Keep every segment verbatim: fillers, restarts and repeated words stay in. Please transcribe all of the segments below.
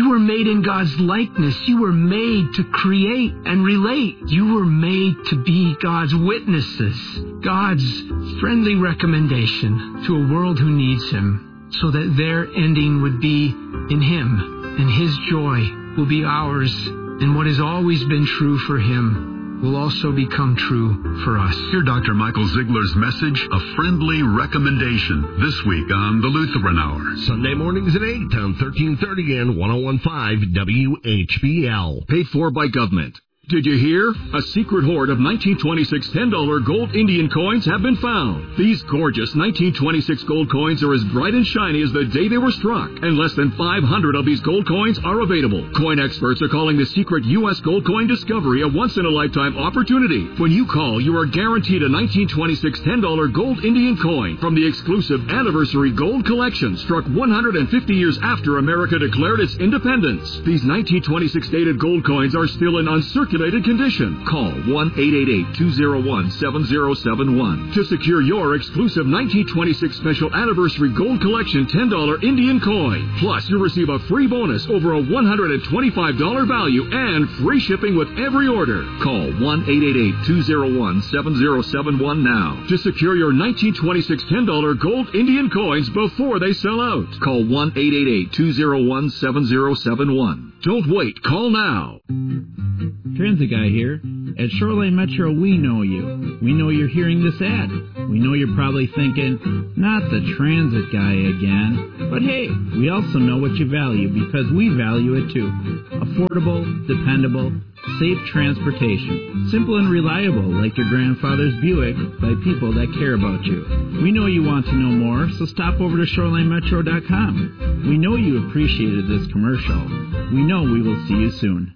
You were made in God's likeness. You were made to create and relate. You were made to be God's witnesses, God's friendly recommendation to a world who needs Him, so that their ending would be in Him, and His joy will be ours, and what has always been true for Him will also become true for us. Hear Doctor Michael Ziegler's message, A Friendly Recommendation, this week on the Lutheran Hour. Sunday mornings at eight on thirteen thirty and ten fifteen W H B L. Paid for by government. Did you hear? A secret hoard of nineteen twenty-six ten dollar gold Indian coins have been found. These gorgeous nineteen twenty-six gold coins are as bright and shiny as the day they were struck, and less than five hundred of these gold coins are available. Coin experts are calling the secret U S gold coin discovery a once-in-a-lifetime opportunity. When you call, you are guaranteed a nineteen twenty-six ten dollar gold Indian coin from the exclusive Anniversary Gold Collection, struck one hundred fifty years after America declared its independence. These nineteen twenty-six dated gold coins are still in uncirculated condition. Call one eight eight eight, two oh one, seven oh seven one to secure your exclusive nineteen twenty-six Special Anniversary Gold Collection ten dollar Indian coin. Plus, you'll receive a free bonus over a one hundred twenty-five dollars value and free shipping with every order. Call one eight eight eight, two oh one, seven oh seven one now to secure your nineteen twenty-six ten dollar gold Indian coins before they sell out. Call one eight eight eight, two oh one, seven oh seven one. Don't wait. Call now. Transit Guy here. At Shoreline Metro, we know you. We know you're hearing this ad. We know you're probably thinking, not the Transit Guy again. But hey, we also know what you value because we value it too. Affordable, dependable, safe transportation. Simple and reliable like your grandfather's Buick by people that care about you. We know you want to know more, so stop over to shoreline metro dot com. We know you appreciated this commercial. We know we will see you soon.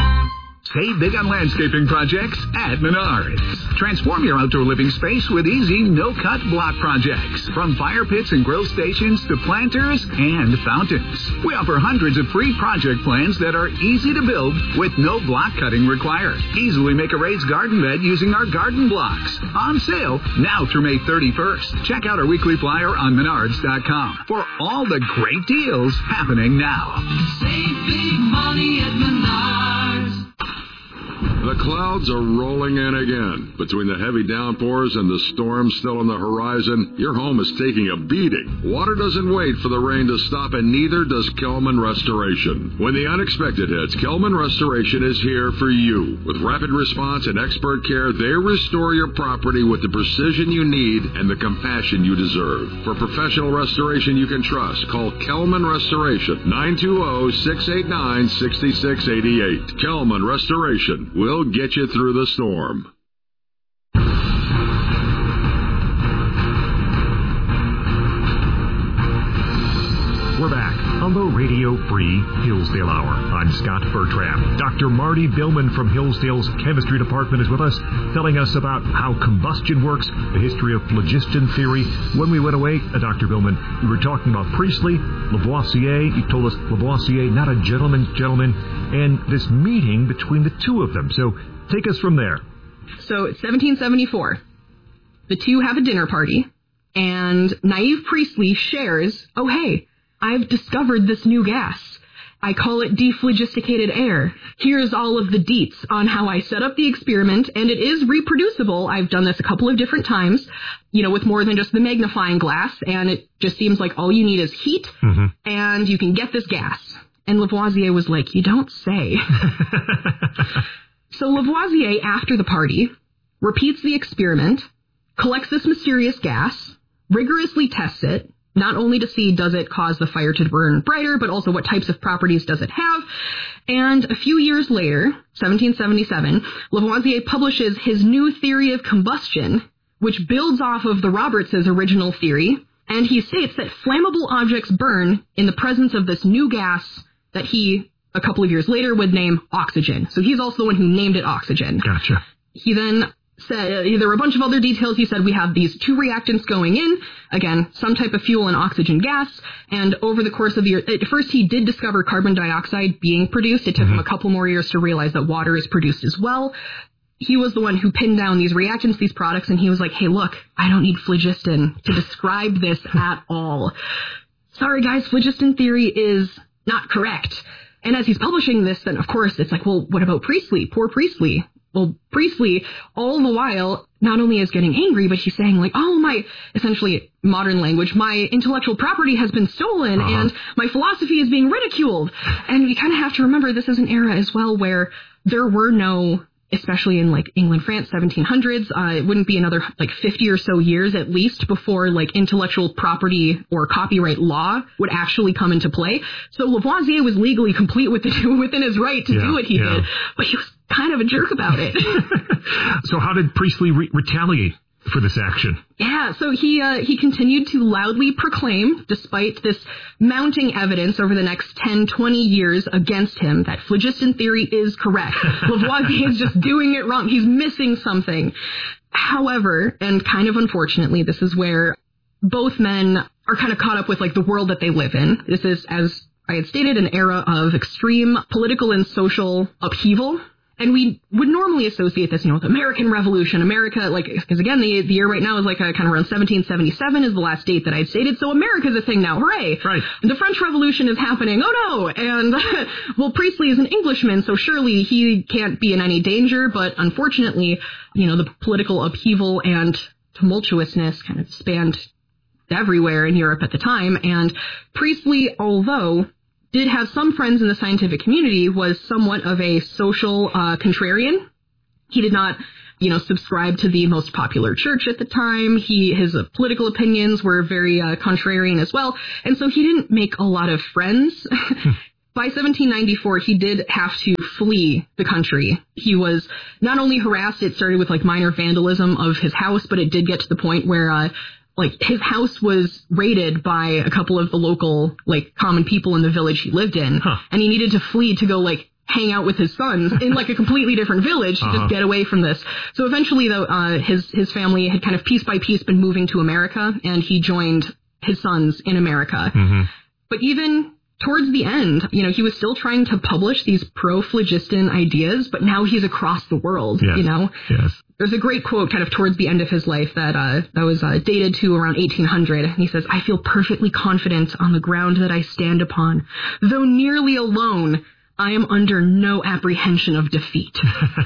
Save big on landscaping projects at Menards. Transform your outdoor living space with easy, no-cut block projects. From fire pits and grill stations to planters and fountains. We offer hundreds of free project plans that are easy to build with no block cutting required. Easily make a raised garden bed using our garden blocks. On sale now through May thirty-first. Check out our weekly flyer on menards dot com for all the great deals happening now. Save big money at Menards. The clouds are rolling in again. Between the heavy downpours and the storms still on the horizon, your home is taking a beating. Water doesn't wait for the rain to stop, and neither does Kelman Restoration. When the unexpected hits, Kelman Restoration is here for you. With rapid response and expert care, they restore your property with the precision you need and the compassion you deserve. For professional restoration you can trust, call Kelman Restoration, nine two zero, six eight nine, six six eight eight. Kelman Restoration will get you through the storm. We're back on the Radio Free Hillsdale Hour. I'm Scott Bertram. Doctor Marty Billman from Hillsdale's Chemistry Department is with us, telling us about how combustion works, the history of phlogiston theory. When we went away, uh, Doctor Billman, we were talking about Priestley, Lavoisier. You told us Lavoisier, not a gentleman's gentleman, and this meeting between the two of them. So take us from there. So it's seventeen seventy-four. The two have a dinner party, and naive Priestley shares, oh, hey, I've discovered this new gas. I call it dephlogisticated air. Here's all of the deets on how I set up the experiment, and it is reproducible. I've done this a couple of different times, you know, with more than just the magnifying glass, and it just seems like all you need is heat, mm-hmm. and you can get this gas. And Lavoisier was like, you don't say. So Lavoisier, after the party, repeats the experiment, collects this mysterious gas, rigorously tests it, not only to see does it cause the fire to burn brighter, but also what types of properties does it have. And a few years later, seventeen seventy-seven, Lavoisier publishes his new theory of combustion, which builds off of the Roberts' original theory. And he states that flammable objects burn in the presence of this new gas that he, a couple of years later, would name oxygen. So he's also the one who named it oxygen. Gotcha. He then said, uh, there were a bunch of other details. He said, we have these two reactants going in, again, some type of fuel and oxygen gas, and over the course of the year, at first he did discover carbon dioxide being produced. It took mm-hmm. him a couple more years to realize that water is produced as well. He was the one who pinned down these reactants, these products, and he was like, hey, look, I don't need phlogiston to describe this at all. Sorry, guys, phlogiston theory is not correct. And as he's publishing this, then of course it's like, well, what about Priestley? Poor Priestley. Well, Priestley, all the while, not only is getting angry, but he's saying like, oh, my, essentially modern language, my intellectual property has been stolen uh-huh. and my philosophy is being ridiculed. And we kind of have to remember this is an era as well where there were no, especially in like England, France, seventeen hundreds, uh, it wouldn't be another like fifty or so years at least before like intellectual property or copyright law would actually come into play. So Lavoisier was legally complete with the, within his right to yeah, do what he yeah. did, but he was kind of a jerk about it. So how did Priestley re- retaliate for this action? Yeah, so he uh, he continued to loudly proclaim, despite this mounting evidence over the next ten, twenty years against him, that phlogiston theory is correct. Lavoisier is just doing it wrong. He's missing something. However, and kind of unfortunately, this is where both men are kind of caught up with like the world that they live in. This is, as I had stated, an era of extreme political and social upheaval. And we would normally associate this, you know, with American Revolution, America, like, because again, the, the year right now is like a, kind of around seventeen seventy-seven is the last date that I'd stated. So America's a thing now. Hooray. Right. The French Revolution is happening. Oh no. And well, Priestley is an Englishman, so surely he can't be in any danger. But unfortunately, you know, the political upheaval and tumultuousness kind of spanned everywhere in Europe at the time. And Priestley, although did have some friends in the scientific community, was somewhat of a social uh, contrarian. He did not, you know, subscribe to the most popular church at the time. He his uh, political opinions were very uh, contrarian as well, and so he didn't make a lot of friends. By seventeen ninety-four, he did have to flee the country. He was not only harassed, it started with like minor vandalism of his house, but it did get to the point where uh, like his house was raided by a couple of the local like common people in the village he lived in, huh. and he needed to flee to go like hang out with his sons in like a completely different village to uh-huh. just get away from this. So eventually, though, uh, his his family had kind of piece by piece been moving to America, and he joined his sons in America. Mm-hmm. But even towards the end, you know, he was still trying to publish these pro-phlogiston ideas, but now he's across the world, yes. you know. Yes. There's a great quote kind of towards the end of his life that uh, that was uh, dated to around eighteen hundred. And he says, "I feel perfectly confident on the ground that I stand upon. Though nearly alone, I am under no apprehension of defeat."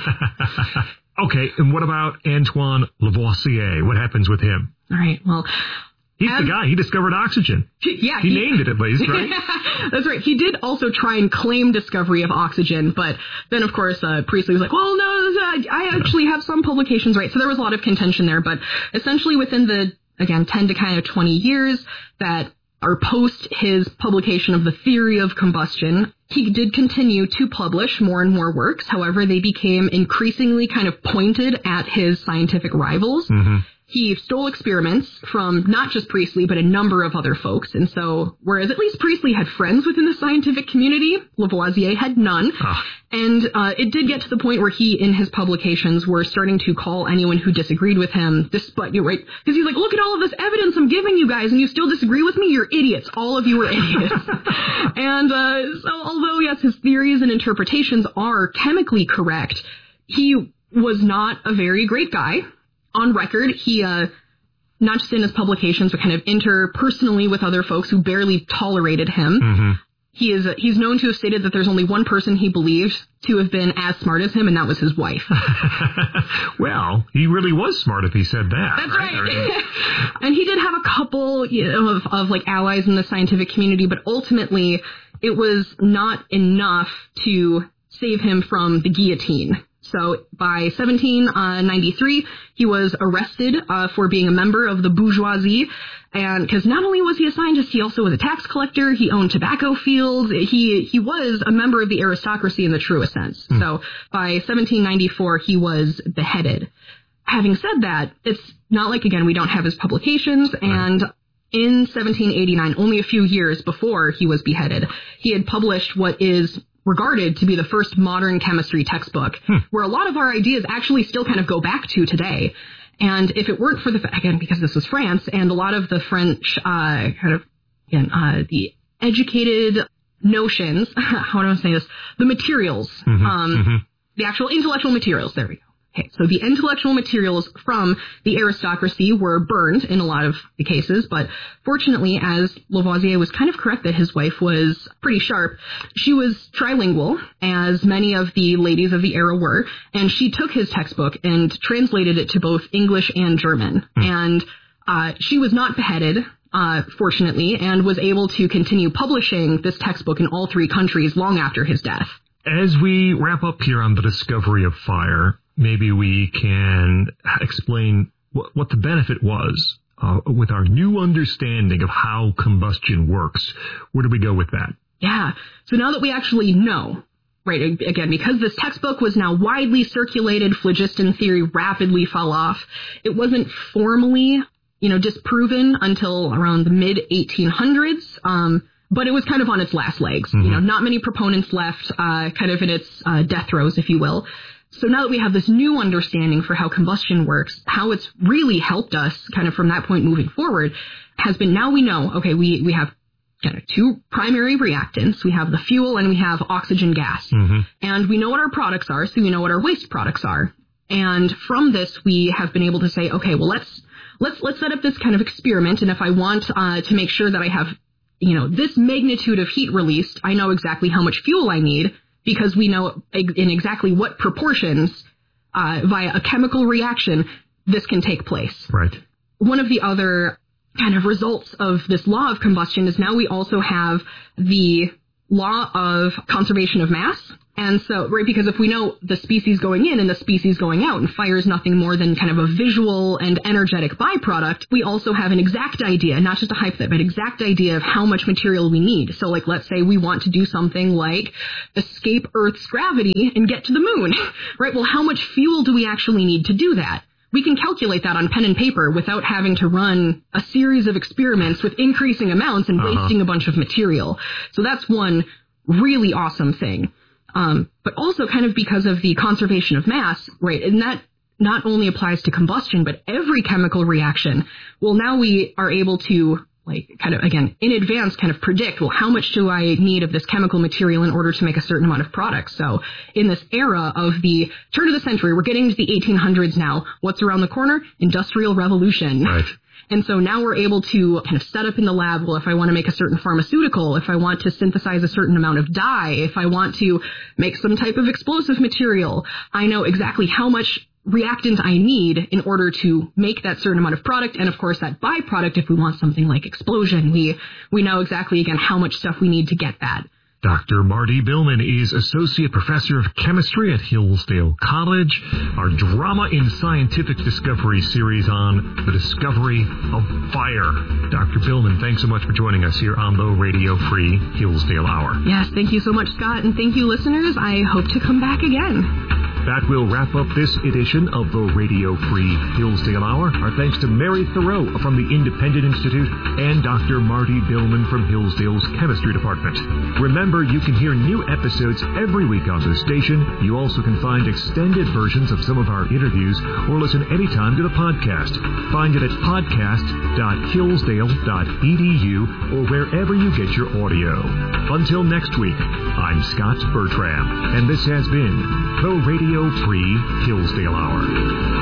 Okay, and what about Antoine Lavoisier? What happens with him? All right, well... He's As, the guy. He discovered oxygen. Yeah. He, he named it at least, right? That's right. He did also try and claim discovery of oxygen, but then, of course, uh, Priestley was like, well, no, I actually have some publications, right? So there was a lot of contention there, but essentially within the, again, ten to kind of twenty years that are post his publication of the theory of combustion, he did continue to publish more and more works. However, they became increasingly kind of pointed at his scientific rivals. Mm-hmm. He stole experiments from not just Priestley, but a number of other folks. And so, whereas at least Priestley had friends within the scientific community, Lavoisier had none. Oh. And uh, it did get to the point where he, in his publications, were starting to call anyone who disagreed with him, despite, you know, right? Because he's like, look at all of this evidence I'm giving you guys, and you still disagree with me? You're idiots. All of you are idiots. And uh, so, although, yes, his theories and interpretations are chemically correct, he was not a very great guy. On record, he, uh, not just in his publications, but kind of interpersonally with other folks who barely tolerated him. Mm-hmm. He is, uh, he's known to have stated that there's only one person he believed to have been as smart as him, and that was his wife. Well, he really was smart if he said that. That's right. right. And he did have a couple, you know, of, of like allies in the scientific community, but ultimately it was not enough to save him from the guillotine. So by seventeen ninety-three, he was arrested uh, for being a member of the bourgeoisie. And because not only was he a scientist, he also was a tax collector. He owned tobacco fields. He he was a member of the aristocracy in the truest sense. Mm. So by seventeen ninety-four, he was beheaded. Having said that, it's not like, again, we don't have his publications. Right. And in seventeen eighty-nine, only a few years before he was beheaded, he had published what is regarded to be the first modern chemistry textbook, hmm. where a lot of our ideas actually still kind of go back to today. And if it weren't for the, again, because this was France, and a lot of the French, uh, kind of, again, uh, the educated notions, how do I say this, the materials, mm-hmm, um, mm-hmm. the actual intellectual materials, there we go. Okay, so the intellectual materials from the aristocracy were burned in a lot of the cases, but fortunately, as Lavoisier was kind of correct that his wife was pretty sharp, she was trilingual, as many of the ladies of the era were, and she took his textbook and translated it to both English and German. Mm. And uh, she was not beheaded, uh, fortunately, and was able to continue publishing this textbook in all three countries long after his death. As we wrap up here on the discovery of fire, maybe we can explain what, what the benefit was uh, with our new understanding of how combustion works. Where do we go with that? Yeah. So now that we actually know, right, again, because this textbook was now widely circulated, phlogiston theory rapidly fell off. It wasn't formally, you know, disproven until around the mid eighteen hundreds. Um, But it was kind of on its last legs. Mm-hmm. You know, not many proponents left, uh, kind of in its uh, death throes, if you will. So now that we have this new understanding for how combustion works, how it's really helped us kind of from that point moving forward has been now we know, okay, we, we have kind of two primary reactants. We have the fuel and we have oxygen gas. Mm-hmm. And we know what our products are, so we know what our waste products are. And from this, we have been able to say, okay, well, let's, let's, let's set up this kind of experiment. And if I want uh, to make sure that I have you know, this magnitude of heat released, I know exactly how much fuel I need because we know in exactly what proportions uh, via a chemical reaction this can take place. Right. One of the other kind of results of this law of combustion is now we also have the law of conservation of mass. And so, right, because if we know the species going in and the species going out, and fire is nothing more than kind of a visual and energetic byproduct, we also have an exact idea, not just a hypothesis, but exact idea of how much material we need. So, like, let's say we want to do something like escape Earth's gravity and get to the moon, right? Well, how much fuel do we actually need to do that? We can calculate that on pen and paper without having to run a series of experiments with increasing amounts and uh-huh. wasting a bunch of material. So that's one really awesome thing. Um, but also kind of because of the conservation of mass, right? And that not only applies to combustion, but every chemical reaction. Well, now we are able to, like, kind of, again, in advance kind of predict, well, how much do I need of this chemical material in order to make a certain amount of product? So in this era of the turn of the century, we're getting to the eighteen hundreds now. What's around the corner? Industrial Revolution. Right. And so now we're able to kind of set up in the lab, well, if I want to make a certain pharmaceutical, if I want to synthesize a certain amount of dye, if I want to make some type of explosive material, I know exactly how much reactant I need in order to make that certain amount of product. And of course, that byproduct, if we want something like explosion, we, we know exactly, again, how much stuff we need to get that. Doctor Marty Billman is Associate Professor of Chemistry at Hillsdale College. Our Drama in Scientific Discovery series on the discovery of fire. Doctor Billman, thanks so much for joining us here on the Radio Free Hillsdale Hour. Yes, thank you so much, Scott, and thank you, listeners. I hope to come back again. That will wrap up this edition of the Radio Free Hillsdale Hour. Our thanks to Mary Thoreau from the Independent Institute and Doctor Marty Billman from Hillsdale's Chemistry Department. Remember, you can hear new episodes every week on this station. You also can find extended versions of some of our interviews or listen anytime to the podcast. Find it at podcast dot hillsdale dot e d u or wherever you get your audio. Until next week, I'm Scott Bertram, and this has been the Radio Free Hillsdale Hour.